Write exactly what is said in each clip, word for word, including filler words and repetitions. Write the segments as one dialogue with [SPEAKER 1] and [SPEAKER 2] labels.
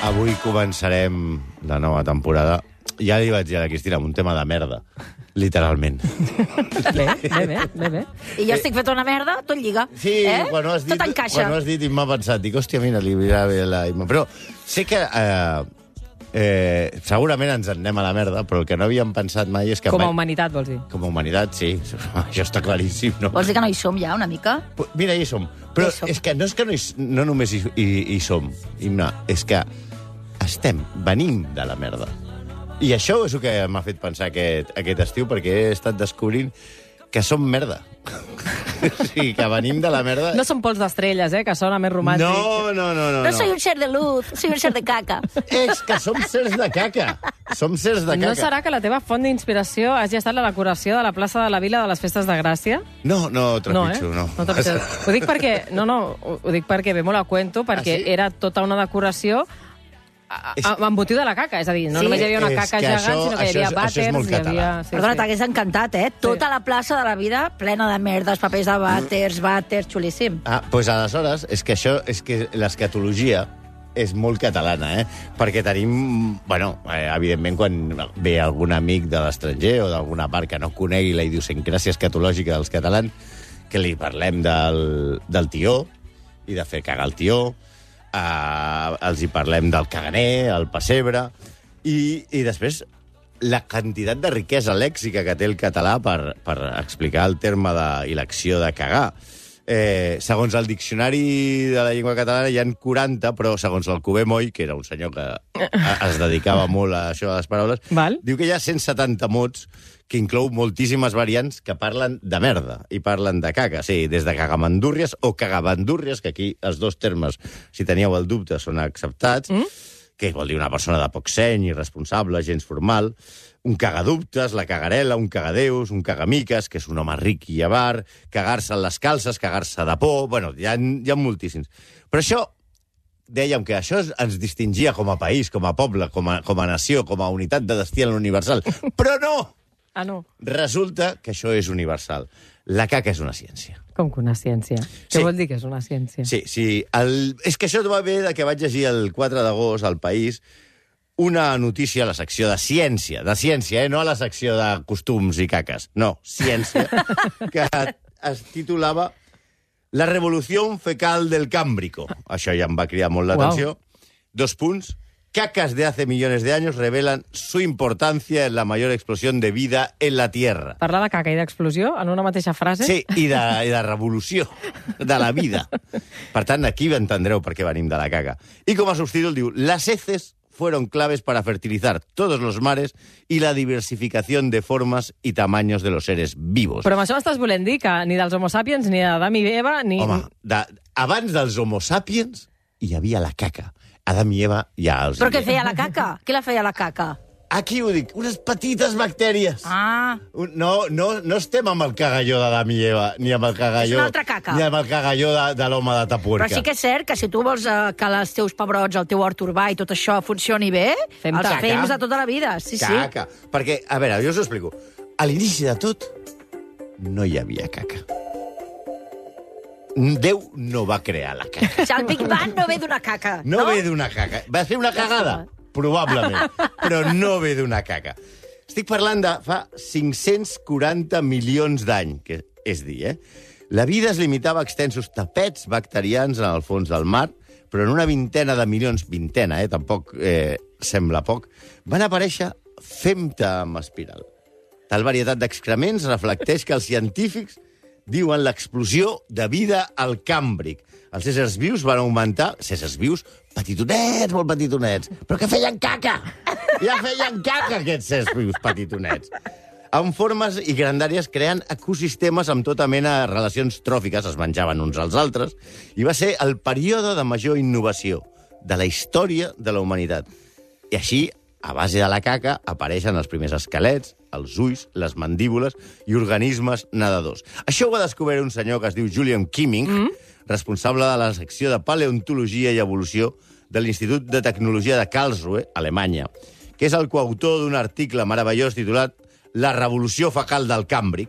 [SPEAKER 1] Avui començarem la nova temporada. Ja li vaig dir a la Cristina, amb un tema de merda. Literalment.
[SPEAKER 2] Bé, bé, bé, bé, bé.
[SPEAKER 3] I jo estic fet una merda, tot lliga.
[SPEAKER 1] Sí,
[SPEAKER 3] eh?
[SPEAKER 1] quan ho has dit,
[SPEAKER 3] tot encaixa.
[SPEAKER 1] quan ho has dit i m'ha pensat, dic, hòstia, mira, li anirà bé la Imma. Però sé que eh, eh, segurament ens en anem a la merda, però el que no havíem pensat mai és que...
[SPEAKER 2] Com a
[SPEAKER 1] mai...
[SPEAKER 2] humanitat, vols dir?
[SPEAKER 1] Com a humanitat, sí. Això està claríssim, no?
[SPEAKER 3] Vols dir que no hi som ja, una mica?
[SPEAKER 1] Mira, hi som. Però
[SPEAKER 3] Hi som.
[SPEAKER 1] és que no és que no, hi, no només hi, hi, hi som, Imma, és que estem, venim de la merda. I això és el que m'ha fet pensar aquest, aquest estiu, perquè he estat descobrint que som merda. Sí, que venim de la merda.
[SPEAKER 2] No són pols d'estrelles, eh, que sona més romàntic.
[SPEAKER 1] No, no, no, no.
[SPEAKER 3] No soy un ser de luz, soy un ser de caca.
[SPEAKER 1] És que som sers de caca. Som sers de caca.
[SPEAKER 2] No serà que la teva font d'inspiració hagi estat la decoració de la plaça de la Vila de les Festes de Gràcia?
[SPEAKER 1] No, no, trepitjo, no.
[SPEAKER 2] no. no trepitjo. Ho dic perquè, no, no, ho, ho dic perquè ve molt a cuento, perquè
[SPEAKER 1] Ah, sí?
[SPEAKER 2] era tota una decoració a, a, amb motiu de la caca. És a dir, no
[SPEAKER 3] Sí?
[SPEAKER 2] només hi havia una
[SPEAKER 1] És
[SPEAKER 2] caca
[SPEAKER 1] que
[SPEAKER 2] gegant,
[SPEAKER 1] això-
[SPEAKER 2] sinó que hi havia
[SPEAKER 1] això és- això és
[SPEAKER 2] vàters,
[SPEAKER 1] molt
[SPEAKER 2] hi havia...
[SPEAKER 1] català.
[SPEAKER 2] Sí,
[SPEAKER 3] Perdona,
[SPEAKER 2] sí.
[SPEAKER 3] t'hagués encantat, eh? Tota la plaça de la vida plena de merdes, papers de vàters, vàters, xulíssim.
[SPEAKER 1] Ah, doncs pues aleshores, és que això, és que l'escatologia és molt catalana, eh? Perquè tenim, bueno, eh, evidentment, quan ve algun amic de l'estranger o d'alguna part que no conegui la idiosincràsia escatològica dels catalans, que li parlem del, del tió i de fer cagar el tió, eh, els hi parlem del caganer, el pessebre, i, i després la quantitat de riquesa lèxica que té el català per, per explicar el terme de, i l'acció de cagar. Eh, segons el diccionari de la llengua catalana hi ha quaranta, però segons l'Alcover Moll, que era un senyor que es dedicava molt a això de les paraules,
[SPEAKER 2] Val.
[SPEAKER 1] diu que hi ha cent setanta mots que inclou moltíssimes variants que parlen de merda i parlen de caca. Sí, des de cagamandúrries o cagabandúrries, que aquí els dos termes, si teníeu el dubte, són acceptats, mm? que vol dir una persona de poc seny, irresponsable, gens formal, un cagadubtes, la cagarela, un cagadeus, un cagamiques, que és un home ric i avar, cagar-se en les calces, cagar-se de por... Bueno, hi ha, hi ha moltíssims. Però això, dèiem que això ens distingia com a país, com a poble, com a, com a nació, com a unitat de destí en l'universal. Però no!
[SPEAKER 2] Ah, no.
[SPEAKER 1] Resulta que això és universal. La caca és una ciència.
[SPEAKER 2] Com que una ciència?
[SPEAKER 1] Sí.
[SPEAKER 2] Què vol dir que és una ciència?
[SPEAKER 1] Sí, sí. El... És que això va bé de que vaig llegir el quatre d'agost al País una notícia a la secció de ciència, de ciència, eh? No a la secció de costums i caques. No, ciència, que es titulava La revolució fecal del Cámbrico. Això ja em va cridar molt l'atenció. Wow. Dos punts. Cacas de hace millones de años revelan su importancia en la mayor explosión de vida en la Tierra.
[SPEAKER 2] Parlar de caca i d'explosió en una mateixa frase?
[SPEAKER 1] Sí, i de, i de revolució de la vida. Per tant, aquí entendreu per què venim de la caca. I com a subtítol diu, las heces fueron claves para fertilizar todos los mares y la diversificación de formas y tamaños de los seres vivos.
[SPEAKER 2] Però amb això m'estàs volent dir que ni dels homo sapiens, ni d'Adam i Eva, ni...
[SPEAKER 1] Home, de, abans dels homo sapiens hi havia la caca. Adam i Eva ja els...
[SPEAKER 3] Però què feia la caca? Què la feia la caca?
[SPEAKER 1] Aquí ho dic, unes petites bactèries.
[SPEAKER 3] Ah,
[SPEAKER 1] Un- No, no, no estem amb el cagalló d'Adam i Eva, ni amb el cagalló...
[SPEAKER 3] És una altra caca.
[SPEAKER 1] Ni amb el cagalló de, de l'home de Tapuerca.
[SPEAKER 3] però sí que és cert que si tu vols eh, que els teus pebrots, el teu hort urbà i tot això funcioni bé,
[SPEAKER 2] Fem
[SPEAKER 3] els
[SPEAKER 2] caca.
[SPEAKER 3] fems de tota la vida. Sí, sí.
[SPEAKER 1] Caca. Perquè, a veure, jo us ho explico. A l'inici de tot, no hi havia caca. Déu no va crear la caca.
[SPEAKER 3] O sigui, el Big Bang no ve d'una caca,
[SPEAKER 1] No,
[SPEAKER 3] no?
[SPEAKER 1] ve d'una caca. Va fer una cagada? Probablement. Però no ve d'una caca. Estic parlant de fa cinc-cents quaranta milions d'any, que és dir, eh? La vida es limitava a extensos tapets bacterians en el fons del mar, però en una vintena de milions, vintena, eh? Tampoc eh, sembla poc, van aparèixer femta amb espiral. Tal varietat d'excrements reflecteix que els científics diuen l'explosió de vida al Càmbric. Els éssers vius van augmentar, éssers vius petitonets, molt petitonets, però que feien caca! Ja feien caca, aquests éssers vius petitonets. Amb formes i grandàries creant ecosistemes amb tota mena de relacions tròfiques, es menjaven uns als altres, i va ser el període de major innovació de la història de la humanitat. I així, a base de la caca, apareixen els primers esquelets, els ulls, les mandíbules i organismes nedadors. Això ho va descobrir un senyor que es diu Julian Kimming, mm. responsable de la secció de paleontologia i evolució de l'Institut de Tecnologia de Karlsruhe, Alemanya, que és el coautor d'un article meravellós titulat La revolució fecal del Càmbric,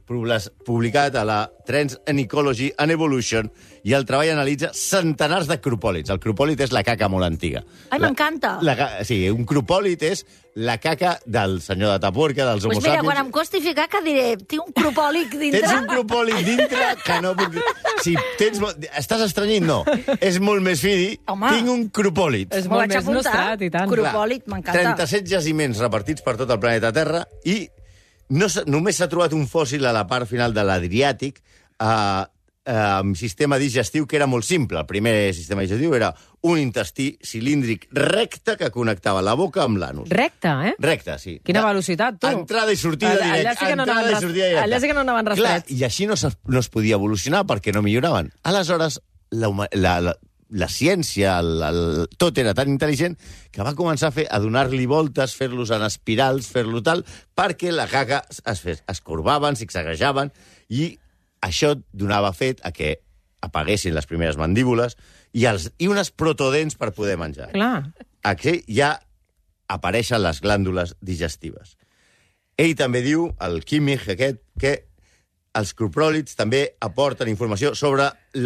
[SPEAKER 1] publicat a la Trends in Ecology and Evolution, i el treball analitza centenars de cropòlits. El cropòlit és la caca molt antiga.
[SPEAKER 3] Ai, m'encanta.
[SPEAKER 1] La, la, sí, un cropòlit és la caca del senyor de Tapuerca, dels homo
[SPEAKER 3] pues mira,
[SPEAKER 1] sapiens.
[SPEAKER 3] quan em costi ficar, que diré, tinc un cropòlit dintre.
[SPEAKER 1] Tens un cropòlit dintre que no puc... Si tens... Estàs estrenyit? No. És molt més fi dir,
[SPEAKER 3] Home.
[SPEAKER 1] tinc un cropòlit.
[SPEAKER 2] És
[SPEAKER 3] M'ho
[SPEAKER 2] molt
[SPEAKER 3] vaig
[SPEAKER 2] més
[SPEAKER 3] apuntar.
[SPEAKER 2] nostrat, i tant.
[SPEAKER 3] Cropòlit, m'encanta.
[SPEAKER 1] trenta-set jaciments repartits per tot el planeta Terra i no, només s'ha trobat un fòssil a la part final de l'Adriàtic eh, eh, amb sistema digestiu que era molt simple. El primer sistema digestiu era un intestí cilíndric recte que connectava la boca amb l'anus.
[SPEAKER 2] Recte, eh?
[SPEAKER 1] Recte, sí.
[SPEAKER 2] Quina
[SPEAKER 1] De-
[SPEAKER 2] velocitat, tu.
[SPEAKER 1] Entrada i sortida
[SPEAKER 2] Allà- allà
[SPEAKER 1] directa.
[SPEAKER 2] sí que no
[SPEAKER 1] entrada
[SPEAKER 2] anaven
[SPEAKER 1] i sortida directa.
[SPEAKER 2] allà sí que no anaven
[SPEAKER 1] Clar,
[SPEAKER 2] rastrets.
[SPEAKER 1] i així no, es, no es podia evolucionar perquè no milloraven. Aleshores, la, huma- la, la, la ciència, el, el, tot era tan intel·ligent que va començar a fer a donar-li voltes, fer-los en espirals, fer-lo tal, perquè la caca es, fes, es corbaven, zigzaguejaven, i això donava fet a que apaguessin les primeres mandíbules i, els, i unes protodents per poder menjar.
[SPEAKER 2] Clar.
[SPEAKER 1] Aquí ja apareixen les glàndules digestives. Ell també diu, el químic aquest, que els copròlits també aporten informació sobre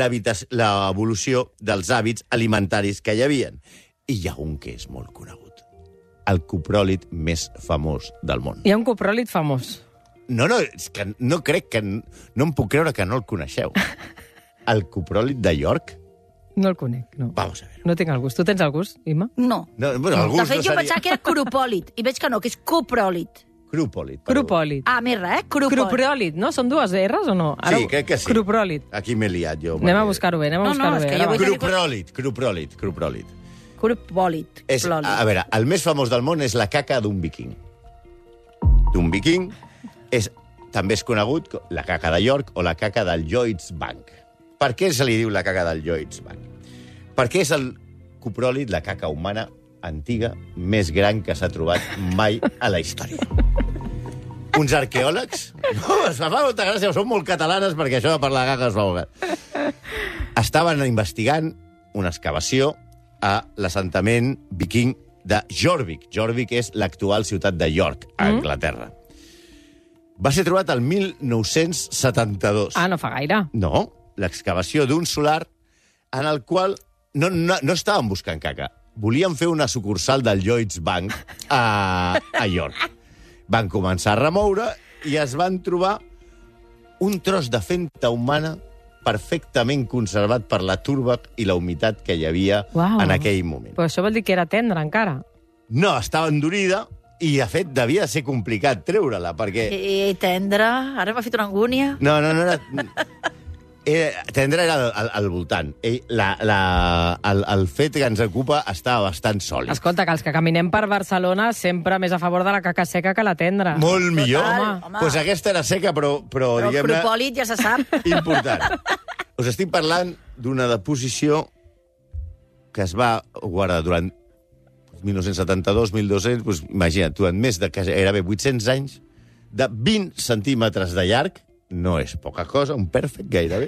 [SPEAKER 1] l'evolució dels hàbits alimentaris que hi havien. I hi ha un que és molt conegut. El copròlit més famós del món.
[SPEAKER 2] Hi ha un copròlit famós.
[SPEAKER 1] No, no, és que no crec que... No em puc creure que no el coneixeu. El copròlit de York?
[SPEAKER 2] No el conec, no.
[SPEAKER 1] Vamos a ver.
[SPEAKER 2] No tinc el gust. Tu tens el gust, Imma?
[SPEAKER 3] No.
[SPEAKER 1] No, bueno, el gust
[SPEAKER 3] De fet,
[SPEAKER 1] no
[SPEAKER 3] jo
[SPEAKER 1] seria...
[SPEAKER 3] pensava que era cropòlit, i veig que no, que és copròlit.
[SPEAKER 1] Cropòlit. perdó.
[SPEAKER 2] Cropòlit.
[SPEAKER 3] Ah, més res, eh? Cropòlit.
[SPEAKER 2] Cropròlit, no? Són dues R's o no?
[SPEAKER 1] Sí, crec que sí.
[SPEAKER 2] Cropròlit.
[SPEAKER 1] Aquí m'he liat jo.
[SPEAKER 2] Anem a buscar-ho bé, anem a
[SPEAKER 3] No, no,
[SPEAKER 2] buscar-ho
[SPEAKER 3] és
[SPEAKER 2] bé.
[SPEAKER 3] que jo
[SPEAKER 2] ara
[SPEAKER 3] vull
[SPEAKER 2] va.
[SPEAKER 3] dir-
[SPEAKER 1] Copròlit, copròlit, copròlit.
[SPEAKER 3] Cropòlit.
[SPEAKER 1] És,
[SPEAKER 3] Plòlit.
[SPEAKER 1] a veure, el més famós del món és la caca d'un viking. D'un viking és, també és conegut com la caca de York o la caca del Lloyds Bank. Per què se li diu la caca del Lloyds Bank? Perquè és el copròlit, la caca humana antiga, més gran que s'ha trobat mai a la història. Uns arqueòlegs... No, es fa molta gràcia, són molt catalanes perquè això de parlar de caca es fa molt bé. Estaven investigant una excavació a l'assentament viking de Jorvik. Jorvik és l'actual ciutat de York, a Anglaterra. Va ser trobat el mil nou-cents setanta-dos.
[SPEAKER 2] Ah, no fa gaire.
[SPEAKER 1] No, l'excavació d'un solar en el qual no, no, no estaven buscant caca. Volien fer una sucursal del Lloyds Bank a, a York. Van començar a remoure i es van trobar un tros de fenta humana perfectament conservat per la turba i la humitat que hi havia
[SPEAKER 2] Uau.
[SPEAKER 1] en aquell moment.
[SPEAKER 2] Però això vol dir que era tendre, encara.
[SPEAKER 1] No, estava endurida i, de fet, devia ser complicat treure-la, perquè...
[SPEAKER 3] I tendre, ara m'ha fet una angúnia.
[SPEAKER 1] No, no, no era... Era, tendre era al, al voltant. Ell, la, la, el, el fet que ens ocupa estava bastant sòlid.
[SPEAKER 2] Escolta, que els que caminem per Barcelona sempre més a favor de la caca seca que la tendra.
[SPEAKER 1] Molt millor.
[SPEAKER 3] Total,
[SPEAKER 1] Doncs
[SPEAKER 3] home.
[SPEAKER 1] pues aquesta era seca, però, però,
[SPEAKER 3] Però el
[SPEAKER 1] diguem-ne,
[SPEAKER 3] cropòlit ja se sap.
[SPEAKER 1] important. Us estic parlant d'una deposició que es va guardar durant mil nou-cents setanta-dos, mil dos-cents, doncs, imagina't, durant més de gairebé vuit-cents anys, de vint centímetres de llarg, no és poca cosa, un perfect gairebé,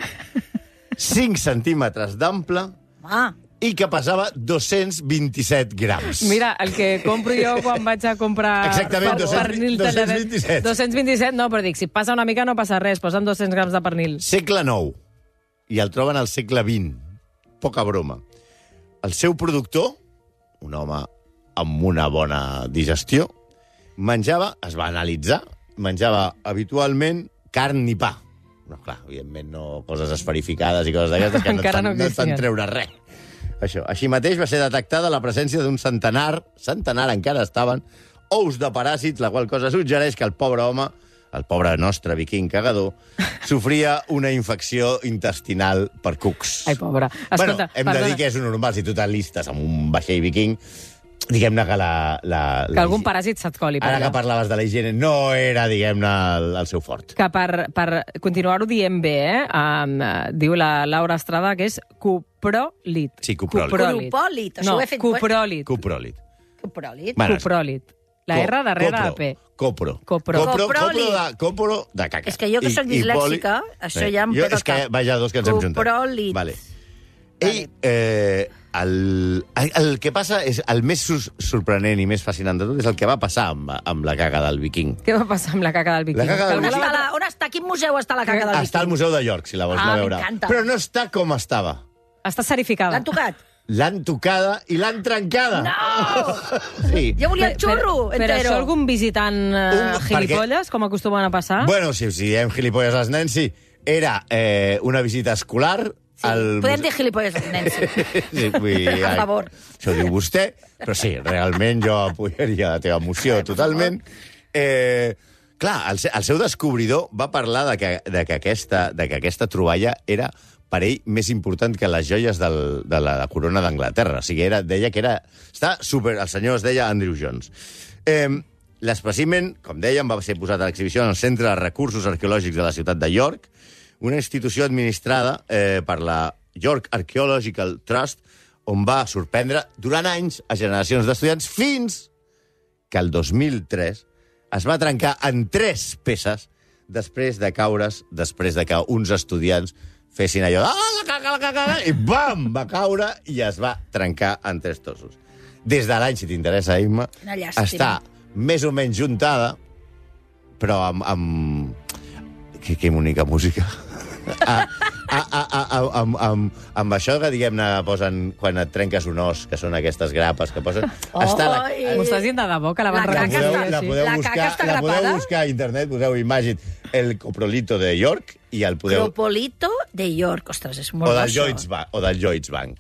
[SPEAKER 1] cinc centímetres d'ample
[SPEAKER 3] Ah,
[SPEAKER 1] i que pesava dos-cents vint-i-set grams.
[SPEAKER 2] Mira, el que compro jo quan vaig a comprar...
[SPEAKER 1] Exactament,
[SPEAKER 2] per-
[SPEAKER 1] dos-cents
[SPEAKER 2] pernil
[SPEAKER 1] dos-cents
[SPEAKER 2] talladet.
[SPEAKER 1] vint-i-set.
[SPEAKER 2] dos-cents vint-i-set, no, però dic, si passa una mica no passa res, posa'm dos-cents grams de pernil.
[SPEAKER 1] Segle nou. I el troben al segle vint. Poca broma. El seu productor, un home amb una bona digestió, menjava, es va analitzar, menjava habitualment carn i pa. No, clar, evidentment no coses esferificades i coses d'aquestes que no et,
[SPEAKER 2] Encara
[SPEAKER 1] fan,
[SPEAKER 2] no
[SPEAKER 1] no et fan
[SPEAKER 2] existien.
[SPEAKER 1] treure res. Això. Així mateix va ser detectada la presència d'un centenar, centenar encara estaven, ous de paràsits, la qual cosa suggereix que el pobre home, el pobre nostre viking cagador, sofria una infecció intestinal per cucs.
[SPEAKER 2] Ai, pobre.
[SPEAKER 1] Bueno,
[SPEAKER 2] Escolta,
[SPEAKER 1] hem de
[SPEAKER 2] perdona,
[SPEAKER 1] dir que és un normal, si tu t'enlistes amb un vaixell viking, diguem-ne que la... la,
[SPEAKER 2] que
[SPEAKER 1] la
[SPEAKER 2] algun paràsit se't coli per
[SPEAKER 1] Ara
[SPEAKER 2] allà.
[SPEAKER 1] que parlaves de la higiene, no era, diguem-ne, el, el seu fort.
[SPEAKER 2] Que per, per continuar-ho dient bé, eh, um, uh, diu la Laura Estrada que és copròlit.
[SPEAKER 1] Sí, copròlit.
[SPEAKER 3] Cropòlit, això
[SPEAKER 2] No,
[SPEAKER 3] ho he fet-
[SPEAKER 2] copròlit.
[SPEAKER 1] Copròlit.
[SPEAKER 3] copròlit.
[SPEAKER 1] Bueno,
[SPEAKER 2] Copròlit. La
[SPEAKER 1] Co-
[SPEAKER 2] R darrere
[SPEAKER 1] copro,
[SPEAKER 2] de P.
[SPEAKER 1] Copro.
[SPEAKER 2] Copro.
[SPEAKER 1] Copro, copro,
[SPEAKER 3] Copròlit.
[SPEAKER 1] de, copro de caca.
[SPEAKER 3] És que jo que
[SPEAKER 1] I-
[SPEAKER 3] soc
[SPEAKER 1] i
[SPEAKER 3] dislèxica,
[SPEAKER 1] poli-
[SPEAKER 3] això
[SPEAKER 1] Sí.
[SPEAKER 3] ja em
[SPEAKER 1] jo,
[SPEAKER 3] peta el
[SPEAKER 1] És que
[SPEAKER 3] cap.
[SPEAKER 1] vaja, dos que ens hem juntat.
[SPEAKER 3] Copròlit.
[SPEAKER 1] Vale. Ell, eh, el, el, el que passa és el més sus- sorprenent i més fascinant de tot és el que va passar amb, amb la caga del viking.
[SPEAKER 2] Què va passar amb la caca del viking?
[SPEAKER 1] La caca del
[SPEAKER 3] On
[SPEAKER 1] viking.
[SPEAKER 3] està, la, on està? Quin museu està la caca del
[SPEAKER 1] Està al
[SPEAKER 3] viking?
[SPEAKER 1] Museu de York, si la vols
[SPEAKER 3] Ah,
[SPEAKER 1] anar a veure.
[SPEAKER 3] m'encanta.
[SPEAKER 1] Però no està com estava.
[SPEAKER 2] Està serificada.
[SPEAKER 3] L'han tocat?
[SPEAKER 1] L'han tocada i l'han trencada.
[SPEAKER 3] No!
[SPEAKER 1] Sí.
[SPEAKER 3] Jo volia el xurro,
[SPEAKER 2] Però
[SPEAKER 3] entero.
[SPEAKER 2] això algun visitant uh,
[SPEAKER 1] Un-
[SPEAKER 2] gilipolles, com acostumen a passar?
[SPEAKER 1] Bueno, si, si diem gilipolles als nens, sí. Era eh, una visita escolar
[SPEAKER 3] Sí,
[SPEAKER 1] al...
[SPEAKER 3] podem dir gilipolles als nens.
[SPEAKER 1] Sí, vull dir,
[SPEAKER 3] A favor.
[SPEAKER 1] Això ho diu vostè, però sí, realment jo apoyaria la teva moció totalment. Eh, clar, el, se- el seu descobridor va parlar de que, de que, aquesta, de que aquesta troballa era per ell més important que les joies del, de la corona d'Anglaterra. O sigui, era, deia que era... Està super, el senyor es deia Andrew Jones. Eh, L'espècimen, com dèiem, va ser posat a l'exhibició en el Centre de Recursos Arqueològics de la ciutat de York, una institució administrada eh, per la York Archaeological Trust, on va sorprendre durant anys a generacions d'estudiants fins que el dos mil tres es va trencar en tres peces després de caure's, després de que uns estudiants fessin allò de... Ah, la caca, la caca, la caca", i bam! Va caure i es va trencar en tres trossos. Des de l'any, si t'interessa, Imma,
[SPEAKER 3] Quina llàstima.
[SPEAKER 1] està més o menys juntada, però amb... amb... Que, que bonica música. A, a, a, a, a, amb, amb, amb això que, diguem-ne, posen quan et trenques un os, que són aquestes grapes que posen... Està la,
[SPEAKER 3] Oi!
[SPEAKER 2] M'ho estàs dient de debò, que la van
[SPEAKER 3] La caca
[SPEAKER 2] reconstruir
[SPEAKER 3] està-
[SPEAKER 1] la
[SPEAKER 2] així?
[SPEAKER 1] podeu,
[SPEAKER 3] La
[SPEAKER 1] buscar,
[SPEAKER 3] caca està
[SPEAKER 1] la podeu
[SPEAKER 3] grapada?
[SPEAKER 1] buscar a internet, poseu Imagine el coprolito de York i el podeu...
[SPEAKER 3] Cropolito de York. Ostres, és molt
[SPEAKER 1] O
[SPEAKER 3] bo,
[SPEAKER 1] del,
[SPEAKER 3] això.
[SPEAKER 1] Lloyds Bank, o del Lloyds Bank.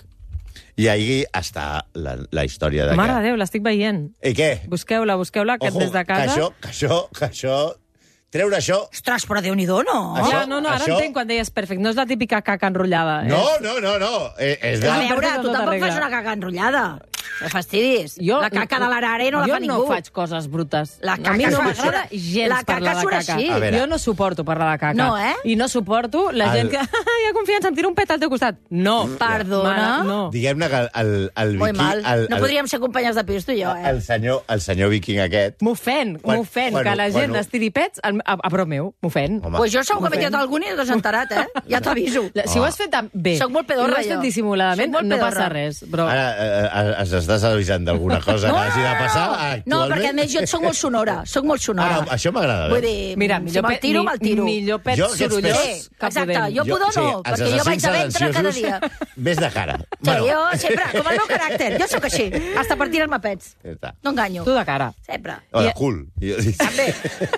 [SPEAKER 1] I ahí està la, la història de
[SPEAKER 2] Mare
[SPEAKER 1] que...
[SPEAKER 2] de Déu, l'estic veient.
[SPEAKER 1] I què?
[SPEAKER 2] Busqueu-la, busqueu-la, que
[SPEAKER 1] Ojo,
[SPEAKER 2] des de
[SPEAKER 1] que
[SPEAKER 2] casa...
[SPEAKER 1] això, que això, que això... Treure això...
[SPEAKER 3] Ostres, però Déu-n'hi-do, no?
[SPEAKER 1] Això-
[SPEAKER 2] Ja, no, no, ara
[SPEAKER 1] això-
[SPEAKER 2] entenc quan deies perfecte. No és la típica caca enrotllada.
[SPEAKER 1] No,
[SPEAKER 2] És...
[SPEAKER 1] no, no, no. Eh, és de...
[SPEAKER 3] A
[SPEAKER 2] Ah,
[SPEAKER 3] veure,
[SPEAKER 2] perfecte,
[SPEAKER 3] tu
[SPEAKER 2] tot
[SPEAKER 3] tampoc
[SPEAKER 2] arregla.
[SPEAKER 3] fas una caca enrotllada. No fastidis. La caca de l'arare no la fa
[SPEAKER 2] jo
[SPEAKER 3] ningú.
[SPEAKER 2] Jo no faig coses brutes.
[SPEAKER 3] La
[SPEAKER 2] a mi
[SPEAKER 3] caca
[SPEAKER 2] no
[SPEAKER 3] surt-
[SPEAKER 2] m'agrada gens
[SPEAKER 3] la caca
[SPEAKER 2] parlar de
[SPEAKER 3] surt
[SPEAKER 2] caca.
[SPEAKER 3] així.
[SPEAKER 1] A veure.
[SPEAKER 2] Jo no suporto parlar de caca.
[SPEAKER 3] No, eh?
[SPEAKER 2] I no suporto la
[SPEAKER 1] El-
[SPEAKER 2] gent que... Hi ha confiança, em tira un pet al teu costat. No.
[SPEAKER 3] Perdona.
[SPEAKER 2] Mare, no.
[SPEAKER 1] Diguem-ne que el, el, el
[SPEAKER 3] Molt
[SPEAKER 1] viking...
[SPEAKER 3] mal.
[SPEAKER 1] El,
[SPEAKER 3] No
[SPEAKER 1] el,
[SPEAKER 3] podríem ser companyes de pis, tu i jo, eh?
[SPEAKER 1] el, senyor, el senyor viking aquest...
[SPEAKER 2] M'ofèn,
[SPEAKER 1] Quan-
[SPEAKER 2] m'ofèn
[SPEAKER 1] bueno,
[SPEAKER 2] que la gent
[SPEAKER 1] bueno.
[SPEAKER 2] es tiri pets a, a, a prop meu. M'ofèn.
[SPEAKER 1] Home,
[SPEAKER 3] Pues jo segur que m'he
[SPEAKER 2] M'ofèn.
[SPEAKER 3] tirat algun i no t'has enterat, eh? Ja t'aviso.
[SPEAKER 2] La- Si ho has fet amb- bé,
[SPEAKER 3] Soc molt pedorra,
[SPEAKER 2] i ho has fet
[SPEAKER 3] jo.
[SPEAKER 2] dissimuladament,
[SPEAKER 3] Soc molt
[SPEAKER 2] no
[SPEAKER 3] pedorra.
[SPEAKER 2] passa res. Però...
[SPEAKER 1] Ara eh, eh, ens estàs avisant d'alguna cosa que hagi de passar actualment?
[SPEAKER 3] No, perquè a més jo soc molt sonora. Soc molt sonora.
[SPEAKER 1] Ara, això m'agrada.
[SPEAKER 3] Vull
[SPEAKER 1] bé.
[SPEAKER 3] dir,
[SPEAKER 2] Mira,
[SPEAKER 3] si
[SPEAKER 2] millor,
[SPEAKER 3] me'l
[SPEAKER 2] pet,
[SPEAKER 3] tiro,
[SPEAKER 2] mi-
[SPEAKER 3] me'l tiro.
[SPEAKER 2] millor pet
[SPEAKER 1] Jo, aquests
[SPEAKER 2] sorollós
[SPEAKER 1] pets-
[SPEAKER 2] que
[SPEAKER 3] Exacte,
[SPEAKER 2] pudent.
[SPEAKER 3] jo pudor no,
[SPEAKER 1] els
[SPEAKER 3] perquè jo vaig de
[SPEAKER 1] assassins
[SPEAKER 3] ventre cada
[SPEAKER 1] silenciosos,
[SPEAKER 3] dia.
[SPEAKER 1] Ves de cara.
[SPEAKER 3] Sí, jo sempre, com el meu caràcter, jo sóc així, hasta per tirar-me pets.
[SPEAKER 1] Ja està.
[SPEAKER 3] No enganyo.
[SPEAKER 2] Tu de cara.
[SPEAKER 3] Sempre.
[SPEAKER 1] O de
[SPEAKER 2] I-
[SPEAKER 1] cul. Jo dic.
[SPEAKER 3] També.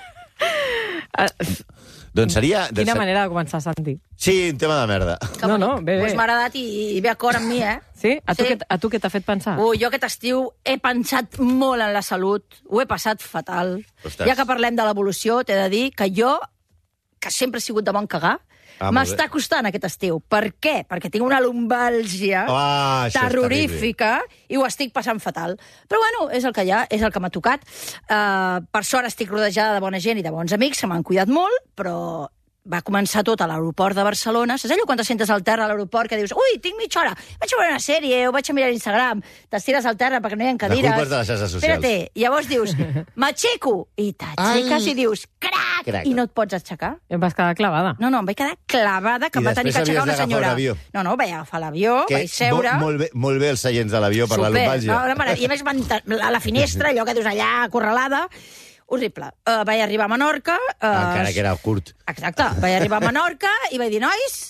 [SPEAKER 2] Ah,
[SPEAKER 1] Doncs seria...
[SPEAKER 2] Quina manera de començar, Santi.
[SPEAKER 1] Sí, un tema de merda.
[SPEAKER 2] No, no, bé, bé.
[SPEAKER 3] Pues m'ha agradat i, i ve acord amb mi, eh?
[SPEAKER 2] Sí? A tu,
[SPEAKER 3] Sí.
[SPEAKER 2] Què, a tu què t'ha fet pensar?
[SPEAKER 3] Ui, jo aquest estiu he pensat molt en la salut, ho he passat fatal.
[SPEAKER 1] Ostres.
[SPEAKER 3] Ja que parlem de l'evolució, t'he de dir que jo, que sempre he sigut de bon cagar,
[SPEAKER 1] Ah, molt
[SPEAKER 3] m'està costant aquest estiu. Per què? Perquè tinc una lumbàlgia
[SPEAKER 1] Ah, això és
[SPEAKER 3] terrorífica i ho estic passant fatal. Però bueno, és el que hi ha, és el que m'ha tocat. Uh, per sort estic rodejada de bona gent i de bons amics, que m'han cuidat molt, però va començar tot a l'aeroport de Barcelona. Saps allò quan te sentes al terra a l'aeroport que dius ui, tinc mitja hora, vaig a veure una sèrie o vaig a mirar Instagram, t'estires al terra perquè no hi ha cadires.
[SPEAKER 1] La culpa és de les xarxes socials.
[SPEAKER 3] Espérate, llavors dius, m'aixeco, i t'aixeques
[SPEAKER 1] Ai.
[SPEAKER 3] i dius, crac,
[SPEAKER 1] Crac.
[SPEAKER 3] i no et pots aixecar.
[SPEAKER 2] Em vas quedar clavada.
[SPEAKER 3] No, no, em vaig quedar clavada, que
[SPEAKER 1] I
[SPEAKER 3] em va tenir que
[SPEAKER 1] després
[SPEAKER 3] aixecar
[SPEAKER 1] havies
[SPEAKER 3] una
[SPEAKER 1] d'agafar
[SPEAKER 3] senyora.
[SPEAKER 1] un avió.
[SPEAKER 3] No, no, vaig agafar l'avió,
[SPEAKER 1] Que
[SPEAKER 3] vaig seure...
[SPEAKER 1] Molt, molt, bé, molt bé els seients de l'avió per la
[SPEAKER 3] Super,
[SPEAKER 1] lumbàlgia.
[SPEAKER 3] no, una meravella. I a més, van ta- a la finestra, allò que dius allà, acorralada, horrible. Uh, vaig arribar a Menorca... Uh,
[SPEAKER 1] Encara que era curt.
[SPEAKER 3] Exacte. Vaig arribar a Menorca i vaig dir, nois,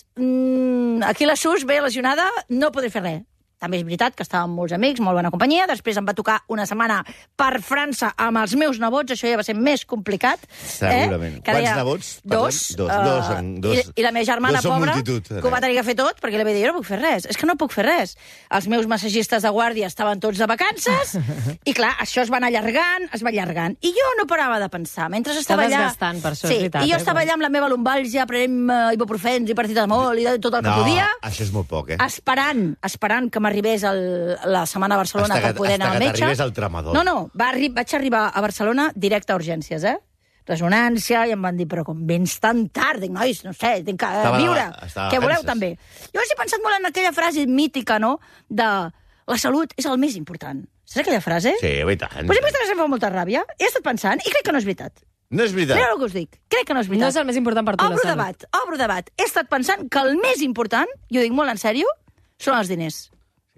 [SPEAKER 3] mm, aquí la Sus ve lesionada, no podré fer res. També és veritat que estava amb molts amics, molt bona companyia. Després em va tocar una setmana per França amb els meus nebots. Això ja va ser més complicat.
[SPEAKER 1] Segurament.
[SPEAKER 3] Eh? Que
[SPEAKER 1] Quants
[SPEAKER 3] deia-
[SPEAKER 1] nebots?
[SPEAKER 3] Dos.
[SPEAKER 1] Parlem? Dos,
[SPEAKER 3] eh,
[SPEAKER 1] dos, en- dos.
[SPEAKER 3] I, I la meva germana
[SPEAKER 1] Dos són
[SPEAKER 3] pobra,
[SPEAKER 1] multitud,
[SPEAKER 3] que ho va tenir que fer tot, perquè li vaig dir, jo no puc fer res. És que no puc fer res. Els meus massagistes de guàrdia estaven tots de vacances i, clar, això es va anar allargant, es va allargant. I jo no parava de pensar. Mentre estava allà...
[SPEAKER 2] desgastant, per això és
[SPEAKER 3] sí,
[SPEAKER 2] veritat,
[SPEAKER 3] I jo
[SPEAKER 2] eh,
[SPEAKER 3] estava
[SPEAKER 2] quan-
[SPEAKER 3] allà amb la meva lumbàlgia, prenent uh, ibuprofens i paracetamol i de tot el que
[SPEAKER 1] No,
[SPEAKER 3] podia,
[SPEAKER 1] això és molt poc, eh?
[SPEAKER 3] esperant, esperant que m'arribés el, la setmana a Barcelona
[SPEAKER 1] Hasta que-
[SPEAKER 3] per poder
[SPEAKER 1] hasta
[SPEAKER 3] anar al
[SPEAKER 1] que
[SPEAKER 3] metge.
[SPEAKER 1] t'arribés el tramadol.
[SPEAKER 3] No, no, va arri vaig arribar a Barcelona directe a urgències, eh? Resonància, i em van dir, però com vens tan tard? Dic, nois, no sé, tinc que eh,
[SPEAKER 1] Estava de-
[SPEAKER 3] viure.
[SPEAKER 1] estava de
[SPEAKER 3] Què voleu,
[SPEAKER 1] vacances.
[SPEAKER 3] també? Jo he pensat molt en aquella frase mítica, no?, de la salut és el més important. Saps aquella frase?
[SPEAKER 1] Sí, i tant.
[SPEAKER 3] Pues sempre em fa molta ràbia. He estat pensant, i crec que no és veritat.
[SPEAKER 1] No és veritat.
[SPEAKER 3] Mira el que us dic. Crec que no és veritat.
[SPEAKER 2] No és el més important per tu, la
[SPEAKER 3] Obro
[SPEAKER 2] salut.
[SPEAKER 3] debat, obro debat. He estat pensant que el més important, i ho dic molt en sèrio, són els diners.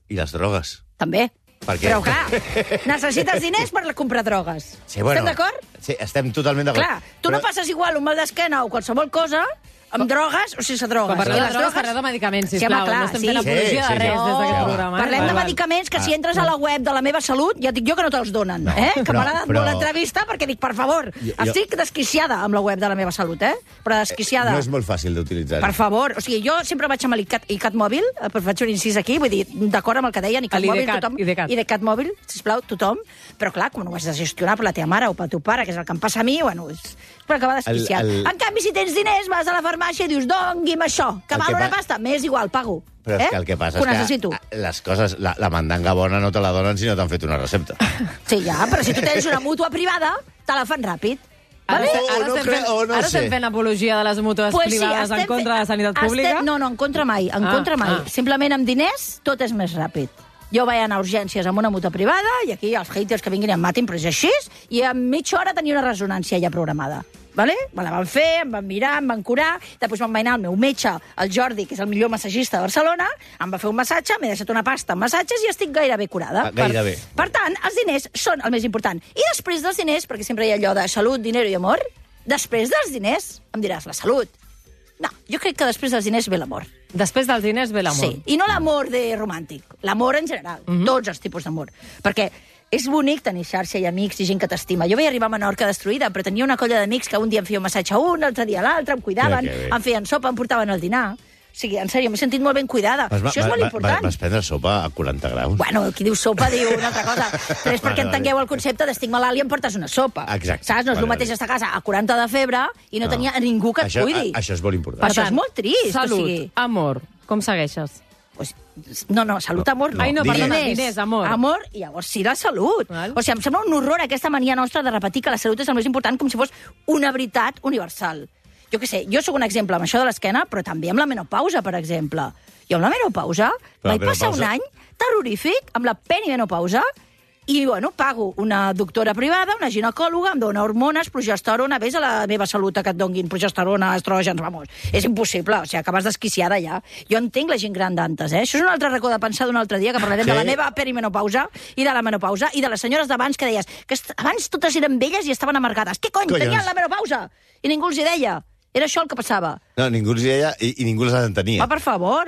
[SPEAKER 1] I les drogues?
[SPEAKER 3] També.
[SPEAKER 1] Per què?
[SPEAKER 3] Però, clar, necessites diners per comprar drogues.
[SPEAKER 1] Sí, bueno,
[SPEAKER 3] Estem d'acord?
[SPEAKER 1] Sí, estem totalment d'acord.
[SPEAKER 3] Clar, tu no passes igual un mal d'esquena o qualsevol cosa amb drogues o sense drogues.
[SPEAKER 2] Quan parlem
[SPEAKER 3] I
[SPEAKER 2] de
[SPEAKER 3] les
[SPEAKER 2] drogues, parlem de medicaments, sisplau.
[SPEAKER 3] Sí, home, clar,
[SPEAKER 2] no estem
[SPEAKER 3] sí.
[SPEAKER 2] fent apologia
[SPEAKER 1] Sí,
[SPEAKER 2] de
[SPEAKER 1] sí,
[SPEAKER 2] res
[SPEAKER 1] sí.
[SPEAKER 2] des d'aquest
[SPEAKER 1] No.
[SPEAKER 2] programa. eh?
[SPEAKER 3] Parlem de
[SPEAKER 2] Vale,
[SPEAKER 3] medicaments que si entres a la web de la meva salut, ja et dic jo que no te'ls donen,
[SPEAKER 1] No,
[SPEAKER 3] eh? Que
[SPEAKER 1] però-
[SPEAKER 3] m'ha agradat
[SPEAKER 1] però-
[SPEAKER 3] molt l'entrevista perquè dic, per favor,
[SPEAKER 1] Jo- jo-
[SPEAKER 3] estic desquiciada amb la web de la meva salut, eh? Però desquiciada.
[SPEAKER 1] No és molt fàcil d'utilitzar.
[SPEAKER 3] Per favor, o sigui, jo sempre vaig amb l'ICAT ICAT mòbil, eh, però faig un incís aquí, vull dir, d'acord amb el que deien, ICAT mòbil,
[SPEAKER 2] l'IDCAT,
[SPEAKER 3] tothom,
[SPEAKER 2] IDCAT.
[SPEAKER 3] IDCAT mòbil, sisplau, tothom, però clar, com no ho has de gestionar per la teva mare o per tu pare, que és el que em passa a mi, bueno, és, és per acabar desquiciat.
[SPEAKER 1] El- el-
[SPEAKER 3] En canvi, si tens diners, vas a la farmàcia i dius, dongui'm això, que
[SPEAKER 1] El
[SPEAKER 3] val
[SPEAKER 1] que
[SPEAKER 3] una
[SPEAKER 1] pa-
[SPEAKER 3] pasta, m'és igual, pago.
[SPEAKER 1] Però és
[SPEAKER 3] eh?
[SPEAKER 1] que el que passa
[SPEAKER 3] Ho
[SPEAKER 1] és
[SPEAKER 3] necessito.
[SPEAKER 1] que les coses, la, la mandanga bona no te la donen si no t'han fet una recepta.
[SPEAKER 3] Sí, ja, però si tu tens una mútua privada, te la fan ràpid.
[SPEAKER 2] Ara,
[SPEAKER 3] Vale?
[SPEAKER 2] estem-
[SPEAKER 1] O
[SPEAKER 2] ara,
[SPEAKER 1] no
[SPEAKER 2] estem,
[SPEAKER 1] cre-
[SPEAKER 2] fent,
[SPEAKER 1] o no
[SPEAKER 2] ara
[SPEAKER 1] sé.
[SPEAKER 2] estem fent apologia de les mútues
[SPEAKER 3] Pues sí,
[SPEAKER 2] privades en
[SPEAKER 3] estem
[SPEAKER 2] contra de la
[SPEAKER 3] fe-
[SPEAKER 2] sanitat
[SPEAKER 3] estem-
[SPEAKER 2] pública?
[SPEAKER 3] No, no, en contra mai, en
[SPEAKER 2] Ah,
[SPEAKER 3] contra mai.
[SPEAKER 2] ah.
[SPEAKER 3] Simplement amb diners tot és més ràpid. Jo vaig anar a urgències amb una mútua privada i aquí els haters que vinguin i em matin, però és així, i en mitja hora tenia una ressonància ja programada. Vale? Me la van fer, em van mirar, em van curar, després me'n vaig anar al meu metge, el Jordi, que és el millor massagista de Barcelona, em va fer un massatge, m'he deixat una pasta amb massatges i estic gairebé curada.
[SPEAKER 1] Ah, gairebé.
[SPEAKER 3] Per, per tant, els diners són el més important. I després dels diners, perquè sempre hi ha allò de salut, dinero i amor, després dels diners em diràs la salut. No, jo crec que després dels diners ve l'amor.
[SPEAKER 2] Després dels diners ve l'amor.
[SPEAKER 3] Sí, i no l'amor de romàntic, l'amor en general, mm -hmm. tots els tipus d'amor. Perquè és bonic tenir xarxa i amics i gent que t'estima. Jo vaig arribar a Menorca destruïda, però tenia una colla d'amics que un dia em feia un massatge a un, l'altre dia a l'altre, em cuidaven,
[SPEAKER 1] Ja, que bé.
[SPEAKER 3] em feien sopa, em portaven al dinar. O sigui, en sèrio, m'he sentit molt ben cuidada.
[SPEAKER 1] Vas,
[SPEAKER 3] Això és molt
[SPEAKER 1] va-
[SPEAKER 3] important.
[SPEAKER 1] va- Vas prendre sopa a quaranta graus?
[SPEAKER 3] Bueno, qui diu sopa diu una altra cosa. Però és perquè
[SPEAKER 1] Vale, vale.
[SPEAKER 3] entengueu el concepte d'estic malalt i em portes una sopa.
[SPEAKER 1] Exacte.
[SPEAKER 3] Saps? No és
[SPEAKER 1] Vale,
[SPEAKER 3] el mateix
[SPEAKER 1] vale.
[SPEAKER 3] estar a casa a quaranta de febre i no,
[SPEAKER 1] No.
[SPEAKER 3] tenia ningú que et
[SPEAKER 1] això,
[SPEAKER 3] cuidi.
[SPEAKER 1] a, això és molt important.
[SPEAKER 3] Per Això és molt trist,
[SPEAKER 2] Salut,
[SPEAKER 3] o sigui.
[SPEAKER 2] amor, com segueixes?
[SPEAKER 3] Pues, no, no, salut, amor, no.
[SPEAKER 2] Ai, no,
[SPEAKER 1] perdona,
[SPEAKER 2] diners, amor.
[SPEAKER 3] Amor, i llavors sí la salut.
[SPEAKER 2] Val.
[SPEAKER 3] O sigui, em sembla un horror aquesta mania nostra de repetir que la salut és el més important com si fos una veritat universal. Jo què sé, jo sóc un exemple amb això de l'esquena, però també amb la menopausa, per exemple. Jo amb la menopausa
[SPEAKER 1] Però la
[SPEAKER 3] vaig passar un
[SPEAKER 1] menopausa-
[SPEAKER 3] any terrorífic amb la perimenopausa i, bueno, pago una doctora privada, una ginecòloga, em dona hormones, progesterona, vés a la meva salut a que et donguin progesterona, estrògens, vamos. És impossible, o sigui, acabes desquiciada ja. Jo entenc la gent gran d'antes, eh? Això és un altre racó de pensar d'un altre dia, que parlarem
[SPEAKER 1] Sí.
[SPEAKER 3] de la meva perimenopausa i de la menopausa i de les senyores d'abans que deies que est- abans totes eren velles i estaven amargades. Què cony,
[SPEAKER 1] Collons.
[SPEAKER 3] tenien la menopausa? I ningú els hi deia. Era això el que passava.
[SPEAKER 1] No, ningú els deia i, i ningú les entenia.
[SPEAKER 3] Va, per favor.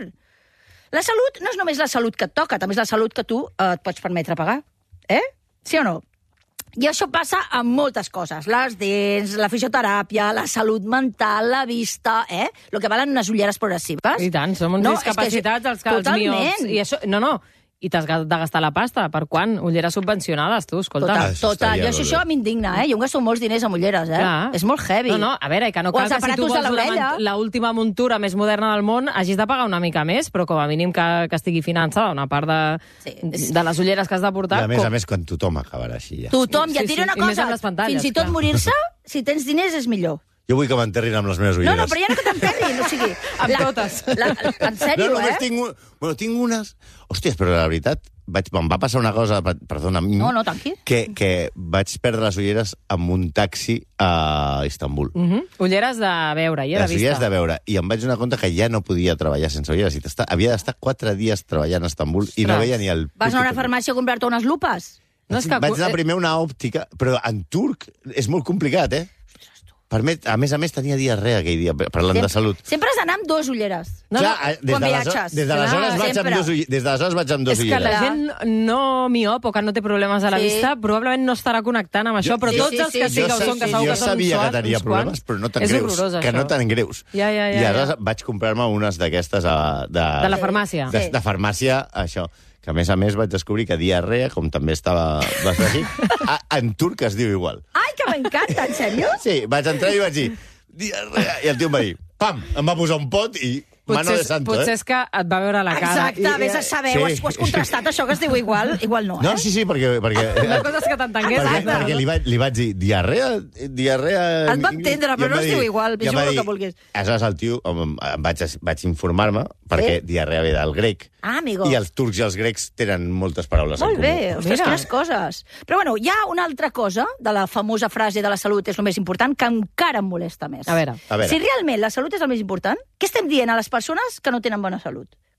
[SPEAKER 3] La salut no és només la salut que et toca, també és la salut que tu eh, et pots permetre pagar. Eh? Sí o no? I això passa amb moltes coses. Les dents, la fisioteràpia, la salut mental, la vista, eh? Lo que valen unes ulleres progressives.
[SPEAKER 2] I tant, som uns
[SPEAKER 3] No,
[SPEAKER 2] no,
[SPEAKER 3] és que
[SPEAKER 2] discapacitats, els, que, els
[SPEAKER 3] totalment.
[SPEAKER 2] miops. I això, no, no, i t'has de gastar la pasta. Per quan? Ulleres subvencionades, tu, escolta.
[SPEAKER 3] Total,
[SPEAKER 1] això
[SPEAKER 3] total.
[SPEAKER 1] estaria
[SPEAKER 3] Jo
[SPEAKER 1] molt
[SPEAKER 3] això,
[SPEAKER 1] bé.
[SPEAKER 3] això m'indigna, eh? Jo em gasto molts diners amb ulleres, eh?
[SPEAKER 2] Clar.
[SPEAKER 3] És molt heavy.
[SPEAKER 2] No, no, a veure, i que no
[SPEAKER 3] O
[SPEAKER 2] cal
[SPEAKER 3] els
[SPEAKER 2] que si tu
[SPEAKER 3] aparatos de
[SPEAKER 2] vols una
[SPEAKER 3] l'orella.
[SPEAKER 2] man- la última muntura més moderna del món hagis de pagar una mica més, però com a mínim que, que estigui finançada una part de,
[SPEAKER 3] Sí, és-
[SPEAKER 2] de les ulleres que has de
[SPEAKER 1] I
[SPEAKER 2] portar.
[SPEAKER 1] a més
[SPEAKER 2] com-
[SPEAKER 1] a més, quan tothom acabarà així ja.
[SPEAKER 3] Tothom, ja
[SPEAKER 2] Sí,
[SPEAKER 3] et diré
[SPEAKER 2] sí,
[SPEAKER 3] una
[SPEAKER 2] i més
[SPEAKER 3] cosa,
[SPEAKER 2] amb les pantalles,
[SPEAKER 3] fins i tot
[SPEAKER 2] clar.
[SPEAKER 3] morir-se, si tens diners és millor.
[SPEAKER 1] Jo vull que m'enterrin amb les meves
[SPEAKER 3] No,
[SPEAKER 1] ulleres.
[SPEAKER 3] no, però ja no que t'enterrin, o sigui...
[SPEAKER 2] Amb totes.
[SPEAKER 3] La, en sèrio,
[SPEAKER 1] no, només
[SPEAKER 3] eh?
[SPEAKER 1] tinc, un... bueno, tinc unes... Hòsties, però la veritat, vaig... em va passar una cosa, per- perdona, a mi,
[SPEAKER 3] No, no, tranqui.
[SPEAKER 1] que, que vaig perdre les ulleres amb un taxi a Istanbul.
[SPEAKER 2] Uh -huh. Ulleres de veure, i de
[SPEAKER 1] Les ulleres
[SPEAKER 2] vista.
[SPEAKER 1] de veure. I em vaig donar compte que ja no podia treballar sense ulleres. I t'està- havia d'estar quatre dies treballant a Istanbul i no
[SPEAKER 2] Ostres.
[SPEAKER 1] veia ni el...
[SPEAKER 3] Vas anar a una
[SPEAKER 1] puto
[SPEAKER 3] farmàcia a comprar-te unes lupes?
[SPEAKER 2] No, és que-
[SPEAKER 1] Vaig anar primer a una òptica, però en turc és molt complicat, eh? Permet, a més a més, tenia diarrea aquell dia, parlant de salut.
[SPEAKER 3] Sempre has d'anar amb dues ulleres.
[SPEAKER 2] No,
[SPEAKER 1] Clar,
[SPEAKER 2] no,
[SPEAKER 1] eh, des
[SPEAKER 3] quan
[SPEAKER 1] de les-
[SPEAKER 3] viatges.
[SPEAKER 1] Des d'aleshores
[SPEAKER 3] Clar,
[SPEAKER 1] vaig, amb
[SPEAKER 3] sempre.
[SPEAKER 1] dos ull- des d'aleshores vaig amb dos
[SPEAKER 2] És que
[SPEAKER 1] ulleres.
[SPEAKER 2] la
[SPEAKER 3] Clar.
[SPEAKER 2] gent no miop o que no té problemes a la
[SPEAKER 3] Sí.
[SPEAKER 2] vista probablement no estarà connectant amb això,
[SPEAKER 1] Jo-
[SPEAKER 2] però
[SPEAKER 1] jo-
[SPEAKER 2] tots
[SPEAKER 3] sí,
[SPEAKER 2] els
[SPEAKER 3] sí,
[SPEAKER 2] que
[SPEAKER 3] sí,
[SPEAKER 2] sí que ho
[SPEAKER 3] sí,
[SPEAKER 2] són, que
[SPEAKER 3] sí,
[SPEAKER 2] segur
[SPEAKER 1] jo
[SPEAKER 2] que són
[SPEAKER 1] sabia
[SPEAKER 2] uns
[SPEAKER 1] que tenia
[SPEAKER 2] uns
[SPEAKER 1] problemes,
[SPEAKER 2] quants.
[SPEAKER 1] però no tan
[SPEAKER 2] És
[SPEAKER 1] greus.
[SPEAKER 2] horrorós,
[SPEAKER 1] Que
[SPEAKER 2] això.
[SPEAKER 1] no tan greus.
[SPEAKER 2] Ja, ja, ja,
[SPEAKER 1] I aleshores
[SPEAKER 2] ja.
[SPEAKER 1] vaig comprar-me unes d'aquestes a- de...
[SPEAKER 2] De la farmàcia.
[SPEAKER 1] De,
[SPEAKER 3] Sí.
[SPEAKER 1] de farmàcia, això. Que a més a més vaig descobrir que diarrea, com també estava bastant així, a, en turc es diu igual.
[SPEAKER 3] Ai, que m'encanta, en sèrio?
[SPEAKER 1] Sí, vaig entrar i vaig dir, diarrea, i el tio em va dir, pam, em va posar un pot i mano
[SPEAKER 2] Potser,
[SPEAKER 1] de santo,
[SPEAKER 2] potser
[SPEAKER 1] eh?
[SPEAKER 2] és que et va veure la cara.
[SPEAKER 3] Exacte,
[SPEAKER 2] I-
[SPEAKER 3] vés a saber,
[SPEAKER 1] Sí.
[SPEAKER 3] ho, has, ho has contrastat, això que es diu igual? Igual no, eh?
[SPEAKER 1] No, sí, sí, perquè... perquè
[SPEAKER 2] Una cosa és que t'entengués.
[SPEAKER 1] perquè,
[SPEAKER 3] Exacte.
[SPEAKER 1] perquè li, vaig, li vaig dir, diarrea, diarrea...
[SPEAKER 3] Et va entendre,
[SPEAKER 1] I
[SPEAKER 3] però
[SPEAKER 1] em
[SPEAKER 3] no
[SPEAKER 1] va
[SPEAKER 3] es
[SPEAKER 1] dir-
[SPEAKER 3] diu igual,
[SPEAKER 1] i em
[SPEAKER 3] diu
[SPEAKER 1] va
[SPEAKER 3] el
[SPEAKER 1] dir-
[SPEAKER 3] que vulguis.
[SPEAKER 1] Aleshores el tio, em, em vaig, vaig informar-me, perquè
[SPEAKER 3] Sí?
[SPEAKER 1] diarrea ve del grec.
[SPEAKER 3] Ah, amigo.
[SPEAKER 1] I els turcs i els grecs tenen moltes paraules
[SPEAKER 3] Molt
[SPEAKER 1] en comú.
[SPEAKER 3] bé, ostres,
[SPEAKER 2] Mira.
[SPEAKER 3] quines coses. Però bueno, hi ha una altra cosa de la famosa frase de la salut és el més important que encara em molesta més.
[SPEAKER 2] A veure.
[SPEAKER 1] A veure.
[SPEAKER 3] Si realment la salut és el més important, què estem dient a les persones que no tenen bona salut?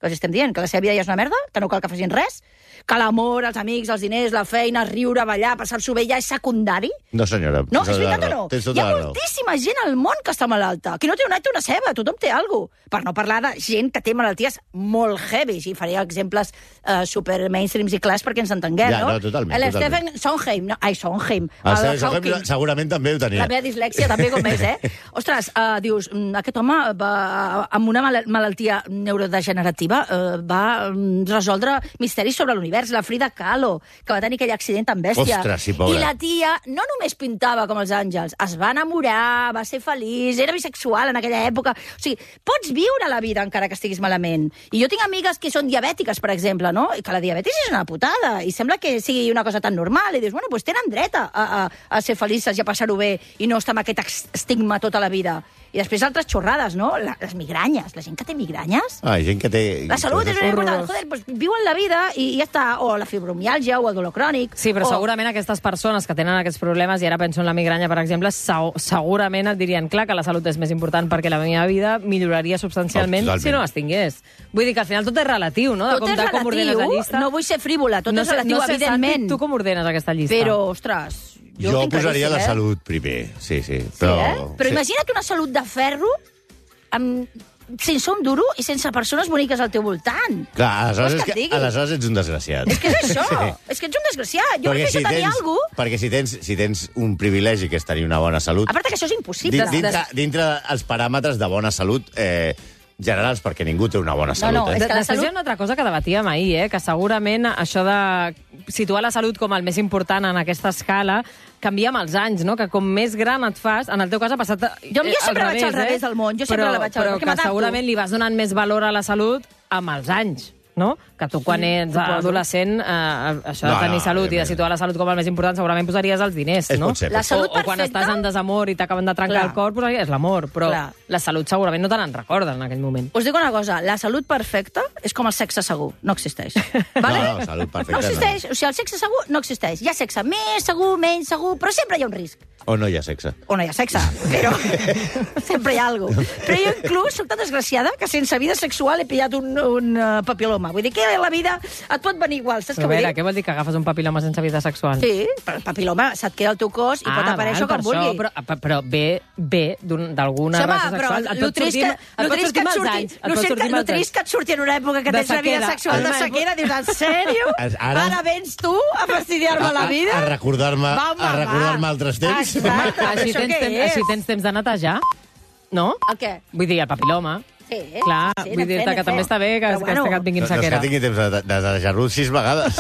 [SPEAKER 3] que els estem dient, que la seva vida ja és una merda, que no cal que facin res, que l'amor, els amics, els diners, la feina, riure, ballar, passar-s'ho bé ja és secundari.
[SPEAKER 1] No, senyora.
[SPEAKER 3] No, és veritat o no?
[SPEAKER 1] Tens
[SPEAKER 3] Hi
[SPEAKER 1] tota
[SPEAKER 3] ha
[SPEAKER 1] la raó.
[SPEAKER 3] moltíssima gent al món que està malalta. Qui no té una té una ceba, tothom té alguna cosa. Per no parlar de gent que té malalties molt heavy. I faria exemples uh, super mainstreams i clars perquè ens entenguem,
[SPEAKER 1] Ja,
[SPEAKER 3] no?
[SPEAKER 1] no, totalment,
[SPEAKER 3] El
[SPEAKER 1] totalment.
[SPEAKER 3] Stephen Sondheim, no, ai, Sondheim.
[SPEAKER 1] El
[SPEAKER 3] el
[SPEAKER 1] Stephen Sondheim
[SPEAKER 3] Hawking.
[SPEAKER 1] segurament també ho tenia.
[SPEAKER 3] La meva dislèxia també com és, eh? Ostres, uh, dius, mm, aquest home va, amb una mal malaltia neurodegenerativa uh, va um, resoldre misteris sobre l'univers. La Frida Kahlo, que va tenir aquell accident tan bèstia.
[SPEAKER 1] Ostres, sí, pobra.
[SPEAKER 3] I la tia no només pintava com els àngels, es va enamorar, va ser feliç, era bisexual en aquella època. O sigui, pots viure la vida encara que estiguis malament. I jo tinc amigues que són diabètiques, per exemple, no? I que la diabetis és una putada, i sembla que sigui una cosa tan normal, i dius, bueno, doncs tenen dret a, a, a ser felices i a passar-ho bé, i no estar amb aquest estigma tota la vida. I després altres xorrades, no? La, les migranyes. La gent que té migranyes...
[SPEAKER 1] Ah, gent que té...
[SPEAKER 3] La salut és una important.
[SPEAKER 2] Horrorós.
[SPEAKER 3] Joder, doncs viuen la vida i ja està. O la fibromiàlgia o el dolor crònic.
[SPEAKER 2] Sí, però
[SPEAKER 3] o...
[SPEAKER 2] segurament aquestes persones que tenen aquests problemes, i ara penso en la migranya, per exemple, segu- segurament et dirien, clar, que la salut és més important perquè la meva vida milloraria substancialment
[SPEAKER 1] Oh, totalment.
[SPEAKER 2] si no es tingués. Vull dir que al final tot és relatiu, no? De
[SPEAKER 3] Tot
[SPEAKER 2] com,
[SPEAKER 3] és
[SPEAKER 2] de com ordenes la
[SPEAKER 3] relatiu.
[SPEAKER 2] llista.
[SPEAKER 3] No vull ser frívola. Tot
[SPEAKER 2] no
[SPEAKER 3] és
[SPEAKER 2] sé,
[SPEAKER 3] relatiu,
[SPEAKER 2] no sé,
[SPEAKER 3] evidentment.
[SPEAKER 2] Santi, tu com ordenes aquesta llista?
[SPEAKER 3] Però, ostres...
[SPEAKER 1] Jo,
[SPEAKER 3] ho tinc
[SPEAKER 1] posaria
[SPEAKER 3] claríssim,
[SPEAKER 1] la
[SPEAKER 3] eh?
[SPEAKER 1] salut primer, sí, sí.
[SPEAKER 3] Sí,
[SPEAKER 1] Però,
[SPEAKER 3] eh? Però
[SPEAKER 1] sí.
[SPEAKER 3] imagina't una salut de ferro amb... sense un duro i sense persones boniques al teu voltant.
[SPEAKER 1] Clar, aleshores,
[SPEAKER 3] Vols
[SPEAKER 1] és
[SPEAKER 3] que et
[SPEAKER 1] que,
[SPEAKER 3] digui?
[SPEAKER 1] aleshores ets un desgraciat.
[SPEAKER 3] És que és això.
[SPEAKER 1] Sí.
[SPEAKER 3] És que ets un desgraciat. Jo
[SPEAKER 1] Perquè
[SPEAKER 3] prefereixo
[SPEAKER 1] si
[SPEAKER 3] tenir
[SPEAKER 1] tens,
[SPEAKER 3] alguna cosa...
[SPEAKER 1] perquè si tens, si tens un privilegi que és tenir una bona salut,
[SPEAKER 3] A part que això és impossible.
[SPEAKER 1] din- dintre, dintre els paràmetres de bona salut eh, generals, perquè ningú té una bona salut.
[SPEAKER 3] no,
[SPEAKER 1] eh?
[SPEAKER 3] és
[SPEAKER 2] De,
[SPEAKER 3] que la
[SPEAKER 2] després
[SPEAKER 3] salut-
[SPEAKER 2] hi ha una altra cosa que debatíem ahir, eh? Que segurament això de situar la salut com el més important en aquesta escala canvia amb els anys, no? Que com més gran et fas, en el teu cas ha passat...
[SPEAKER 3] Jo, jo
[SPEAKER 2] eh,
[SPEAKER 3] sempre
[SPEAKER 2] al
[SPEAKER 3] vaig al
[SPEAKER 2] revés,
[SPEAKER 3] revés
[SPEAKER 2] eh?
[SPEAKER 3] del món. Jo sempre
[SPEAKER 2] però,
[SPEAKER 3] la vaig al
[SPEAKER 2] però
[SPEAKER 3] revés, que
[SPEAKER 2] que
[SPEAKER 3] m'adapto.
[SPEAKER 2] segurament li vas donant més valor a la salut amb els anys, no? Que tu quan ets
[SPEAKER 3] suposo.
[SPEAKER 2] adolescent, eh, això de
[SPEAKER 1] No,
[SPEAKER 2] tenir
[SPEAKER 1] no,
[SPEAKER 2] salut i de
[SPEAKER 1] evidentment.
[SPEAKER 2] situar la salut com el més important, segurament posaries els diners,
[SPEAKER 1] És
[SPEAKER 2] no?
[SPEAKER 1] pot ser,
[SPEAKER 3] La
[SPEAKER 1] pot ser.
[SPEAKER 3] salut
[SPEAKER 2] o, o quan
[SPEAKER 3] perfecta-
[SPEAKER 2] estàs en desamor i t'acaben de trencar
[SPEAKER 3] Clar.
[SPEAKER 2] el cor, posaries l'amor, però
[SPEAKER 3] Clar.
[SPEAKER 2] la salut segurament no te n'en recorda en aquell moment.
[SPEAKER 3] Us dic una cosa, la salut perfecta és com el sexe segur, no existeix. Vale?
[SPEAKER 1] No, no, salut perfecta
[SPEAKER 3] No existeix, o sigui, el sexe segur no existeix. Hi ha sexe més segur, menys segur, però sempre hi ha un risc.
[SPEAKER 1] O no hi ha sexe.
[SPEAKER 3] O no hi ha sexe, però sempre hi ha alguna cosa. Però jo inclús soc tan desgraciada que sense vida sexual he pillat un, un uh, papiloma. Vull dir que la vida et pot venir igual, saps
[SPEAKER 2] Però
[SPEAKER 3] què
[SPEAKER 2] a
[SPEAKER 3] vull
[SPEAKER 2] veure,
[SPEAKER 3] dir?
[SPEAKER 2] què vol dir que agafes un papiloma sense vida sexual?
[SPEAKER 3] Sí, però el papiloma se't queda al teu cos i pot aparèixer
[SPEAKER 2] Ah, val,
[SPEAKER 3] com
[SPEAKER 2] per
[SPEAKER 3] vulgui.
[SPEAKER 2] Això, però, però- però ve, ve d'un- d'alguna
[SPEAKER 3] Sí, home,
[SPEAKER 2] raça
[SPEAKER 3] però
[SPEAKER 2] sexual. Et
[SPEAKER 3] lo
[SPEAKER 2] pot
[SPEAKER 3] trist
[SPEAKER 2] sortir,
[SPEAKER 3] que,
[SPEAKER 2] et
[SPEAKER 3] lo
[SPEAKER 2] pot
[SPEAKER 3] trist
[SPEAKER 2] sortir
[SPEAKER 3] que
[SPEAKER 2] amb
[SPEAKER 3] et
[SPEAKER 2] els
[SPEAKER 3] surti,
[SPEAKER 2] anys. Et
[SPEAKER 3] lo
[SPEAKER 2] pot
[SPEAKER 3] trist
[SPEAKER 2] sortir
[SPEAKER 3] que-
[SPEAKER 2] amb
[SPEAKER 3] lo
[SPEAKER 2] els anys.
[SPEAKER 3] trist que et surti en una època que
[SPEAKER 2] De
[SPEAKER 3] tens una vida
[SPEAKER 2] sequera.
[SPEAKER 3] sexual de
[SPEAKER 2] Una època-
[SPEAKER 3] sequera, dius, en sèrio?
[SPEAKER 1] Ara-
[SPEAKER 3] Ara vens tu a fastidiar-me la vida?
[SPEAKER 1] A, a recordar-me
[SPEAKER 3] Va, home,
[SPEAKER 1] a recordar-me
[SPEAKER 3] va.
[SPEAKER 1] altres temps.
[SPEAKER 3] Exacte, però
[SPEAKER 2] Així
[SPEAKER 3] això
[SPEAKER 2] tens,
[SPEAKER 3] què
[SPEAKER 2] temps,
[SPEAKER 3] és?
[SPEAKER 2] així tens temps de netejar, no?
[SPEAKER 3] El què?
[SPEAKER 2] Vull dir, el papiloma.
[SPEAKER 3] Sí,
[SPEAKER 2] Clar,
[SPEAKER 3] sí,
[SPEAKER 2] vull
[SPEAKER 3] anem
[SPEAKER 2] dir-te
[SPEAKER 3] fent,
[SPEAKER 2] que
[SPEAKER 3] anem
[SPEAKER 2] també
[SPEAKER 3] fent.
[SPEAKER 2] està bé que,
[SPEAKER 3] Però
[SPEAKER 2] que,
[SPEAKER 3] bueno,
[SPEAKER 2] que et vinguin
[SPEAKER 1] No, no és
[SPEAKER 2] sequera.
[SPEAKER 1] que tingui temps de, de, de dejar-lo sis vegades.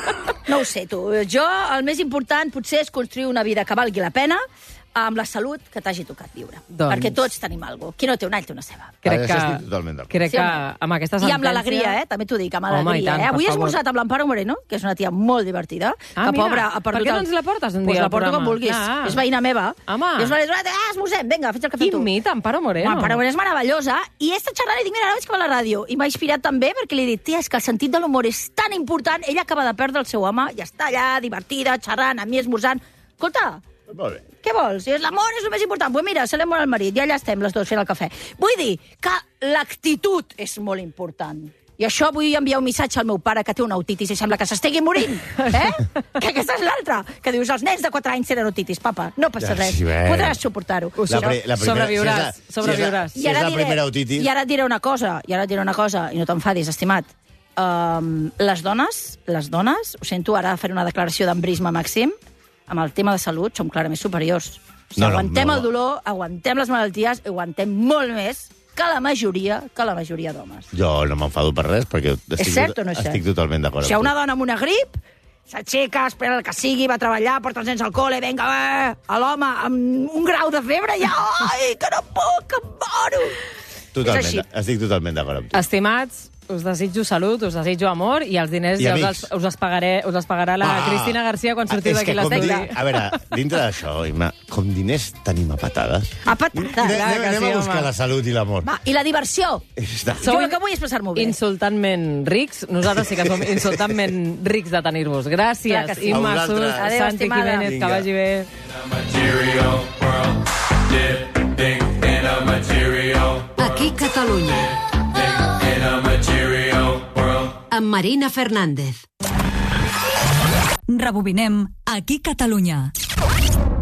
[SPEAKER 3] No ho sé, tu. Jo, el més important potser és construir una vida que valgui la pena amb la salut que t'hagi tocat viure.
[SPEAKER 2] Doncs-
[SPEAKER 3] Perquè tots tenim alguna cosa. Qui no té un all té una ceba.
[SPEAKER 2] Crec
[SPEAKER 1] Ara,
[SPEAKER 2] que,
[SPEAKER 1] això estic totalment d'acord.
[SPEAKER 2] crec
[SPEAKER 3] Sí,
[SPEAKER 2] que
[SPEAKER 3] home.
[SPEAKER 2] amb aquesta
[SPEAKER 3] I
[SPEAKER 2] sentència...
[SPEAKER 3] amb l'alegria, eh? També t'ho dic, amb
[SPEAKER 2] Home, i
[SPEAKER 3] alegria.
[SPEAKER 2] tant,
[SPEAKER 3] eh?
[SPEAKER 2] per
[SPEAKER 3] Avui he
[SPEAKER 2] favor.
[SPEAKER 3] esmorzat amb l'Amparo Moreno, que és una tia molt divertida,
[SPEAKER 2] Ah,
[SPEAKER 3] que
[SPEAKER 2] mira,
[SPEAKER 3] pobra ha
[SPEAKER 2] per
[SPEAKER 3] perdut...
[SPEAKER 2] què no
[SPEAKER 3] el-
[SPEAKER 2] ens la portes un
[SPEAKER 3] pues
[SPEAKER 2] dia
[SPEAKER 3] la
[SPEAKER 2] al
[SPEAKER 3] porto com
[SPEAKER 2] programa?
[SPEAKER 3] vulguis.
[SPEAKER 2] Clar.
[SPEAKER 3] És veïna meva.
[SPEAKER 2] Home.
[SPEAKER 3] I és una ah, esmorzem, vinga, faig el cafè amb tu.
[SPEAKER 2] Quin mit, Amparo Moreno.
[SPEAKER 3] L'Amparo Moreno és meravellosa. I he estat xerrant i dic, mira, ara veig que va a la ràdio. I m'ha inspirat també perquè li he dit, tia, és que el sentit de l'humor és tan important. Ella acaba de perdre el seu home i està allà, divertida, xerrant, amb mi esmorzant. Escolta,
[SPEAKER 1] Molt bé.
[SPEAKER 3] què vols? I l'amor és el més important. Pues mira, se l'hem mort al marit i allà estem les dues fent el cafè. Vull dir que l'actitud és molt important. I això vull enviar un missatge al meu pare que té una otitis i sembla que s'estigui morint. Eh? Que aquesta és l'altra. Que dius, els nens de quatre anys tenen otitis, papa. No passa
[SPEAKER 1] Ja,
[SPEAKER 3] res.
[SPEAKER 1] sí, bé.
[SPEAKER 3] Podràs suportar-ho.
[SPEAKER 1] La pri- la primera-
[SPEAKER 2] Sobreviuràs,
[SPEAKER 1] si és la-
[SPEAKER 2] sobreviuràs.
[SPEAKER 1] Si és la, si és la primera otitis...
[SPEAKER 3] I ara et diré una cosa, i ara et diré una cosa, i no t'enfadis, estimat. Um, les dones, les dones, ho sento, ara faré una declaració d'embrisme màxim, amb el tema de salut som clarament superiors. O sigui,
[SPEAKER 1] No, no,
[SPEAKER 3] aguantem
[SPEAKER 1] no,
[SPEAKER 3] el
[SPEAKER 1] no.
[SPEAKER 3] dolor, aguantem les malalties, i aguantem molt més que la majoria, que la majoria d'homes.
[SPEAKER 1] Jo no m'enfado per res, perquè estic,
[SPEAKER 3] És cert o no és cert?
[SPEAKER 1] estic totalment d'acord.
[SPEAKER 3] Si hi ha
[SPEAKER 1] amb
[SPEAKER 3] una
[SPEAKER 1] tu.
[SPEAKER 3] dona amb una grip, s'aixeca, espera el que sigui, va a treballar, porta els nens al col·le, vinga, va, a l'home amb un grau de febre, ja, ai, que no puc, que em moro.
[SPEAKER 1] Totalment,
[SPEAKER 3] És així.
[SPEAKER 1] estic totalment d'acord amb tu.
[SPEAKER 2] Estimats, us desitjo salut, us desitjo amor i els diners
[SPEAKER 1] I
[SPEAKER 2] ja us
[SPEAKER 1] amics.
[SPEAKER 2] els, us, els pagaré, us els pagarà la
[SPEAKER 1] Ah.
[SPEAKER 2] Cristina Garcia quan sortiu
[SPEAKER 1] És
[SPEAKER 2] d'aquí
[SPEAKER 1] que
[SPEAKER 2] la
[SPEAKER 1] com
[SPEAKER 2] secta.
[SPEAKER 1] di- A veure, dintre d'això, Imma, com diners tenim a patades.
[SPEAKER 3] A patata.
[SPEAKER 1] Anem,
[SPEAKER 2] clar que
[SPEAKER 1] anem
[SPEAKER 2] sí,
[SPEAKER 1] a buscar
[SPEAKER 2] home.
[SPEAKER 1] la salut i l'amor.
[SPEAKER 3] Va, i la diversió.
[SPEAKER 1] Està.
[SPEAKER 3] Jo el que vull és passar-m'ho bé.
[SPEAKER 2] Insultantment rics. Nosaltres sí que som insultantment rics de tenir-vos.
[SPEAKER 3] Clar
[SPEAKER 2] Gràcies,
[SPEAKER 3] que sí.
[SPEAKER 2] Imma
[SPEAKER 1] A vosaltres.
[SPEAKER 2] Sus,
[SPEAKER 3] Adéu,
[SPEAKER 2] Santi
[SPEAKER 3] estimada.
[SPEAKER 2] Jiménez, que
[SPEAKER 1] Vinga.
[SPEAKER 2] vagi bé.
[SPEAKER 4] material world. Living in a material,
[SPEAKER 5] Aquí Catalunya.
[SPEAKER 4] living in a material
[SPEAKER 5] amb Marina Fernández.
[SPEAKER 6] Rebobinem Aquí Catalunya.